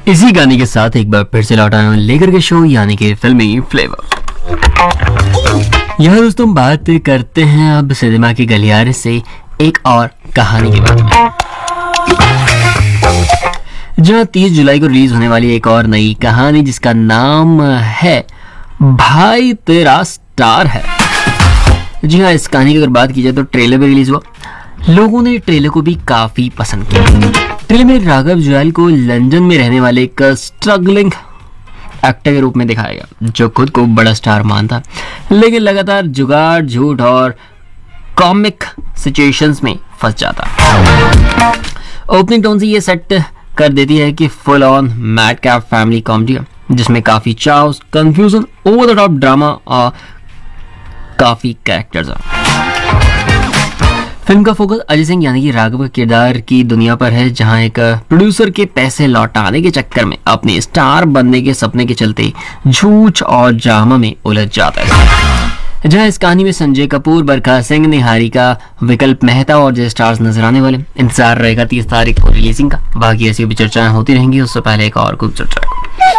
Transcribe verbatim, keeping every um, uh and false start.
इसी गाने के साथ एक बार फिर से लौट आए हैं लेकर के शो यानी कि फिल्मी फ्लेवर। यहाँ दोस्तों बात करते हैं अब सिनेमा के गलियारे से एक और कहानी के बारे में, जहाँ तीस जुलाई को रिलीज होने वाली एक और नई कहानी जिसका नाम है भाई तेरा स्टार है। जी हाँ, इस कहानी की अगर बात की जाए तो ट्रेलर भी रिलीज हुआ, लोगों ने ट्रेलर को भी काफी पसंद किया। ट्रेलर में राघव जुयाल को लंदन में रहने वाले एक स्ट्रगलिंग एक्टर के रूप में दिखाया गया जो खुद को बड़ा स्टार मानता लेकिन लगातार जुगाड़, झूठ और कॉमिक सिचुएशंस में फंस जाता। ओपनिंग टोन से ये सेट कर देती है कि full on mad cap family comedy है जिसमें काफी chaos, confusion, over the top drama और काफी कैरेक्टर्स हैं। फिल्म का फोकस अजय सिंह यानी कि राघव के किरदार की दुनिया पर है, जहां एक प्रोड्यूसर के पैसे लौटाने के चक्कर में अपने स्टार बनने के सपने के चलते झूठ और ड्रामा में उलझ जाता है। जहां इस कहानी में संजय कपूर, बरखा सिंह, निहारिका, विकल्प मेहता और जय स्टार्स नजर आने वाले। इंतजार रहेगा तीस तारीख को रिलीजिंग का। बाकी ऐसी भी चर्चाएं होती रहेंगी, उससे पहले एक और खूब चर्चा